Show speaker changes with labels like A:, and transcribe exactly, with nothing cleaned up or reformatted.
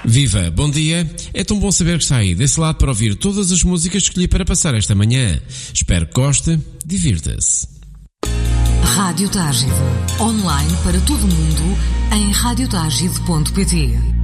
A: Viva, bom dia. É tão bom saber que está aí desse lado para ouvir todas as músicas que escolhi para passar esta manhã. Espero que goste, divirta-se.
B: Rádio Tágido, online para todo o mundo em rádio tágido ponto pt.